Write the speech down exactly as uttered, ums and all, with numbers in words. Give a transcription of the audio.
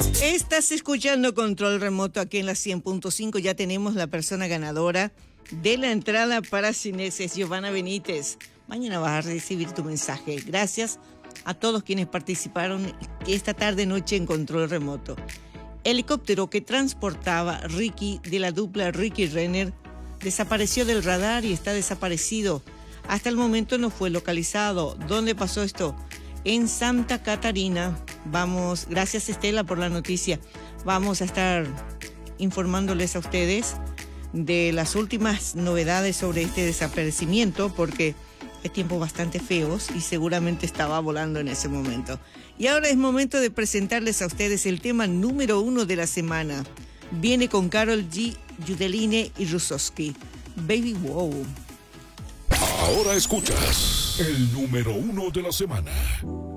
Estás escuchando Control Remoto aquí en la cien punto cinco. Ya tenemos la persona ganadora de la entrada para Cineses, Giovanna Benítez. Mañana vas a recibir tu mensaje. Gracias a todos quienes participaron esta tarde noche en Control Remoto. Helicóptero que transportaba Ricky de la dupla Ricky Renner desapareció del radar y está desaparecido. Hasta el momento no fue localizado. ¿Dónde pasó esto? En Santa Catarina. Vamos, gracias Estela por la noticia. Vamos a estar informándoles a ustedes de las últimas novedades sobre este desaparecimiento, porque es tiempos bastante feos y seguramente estaba volando en ese momento. Y ahora es momento de presentarles a ustedes el tema número uno de la semana. Viene con Karol G, Yudeline y Rusowski. Baby Wow. Ahora escuchas el número uno de la semana.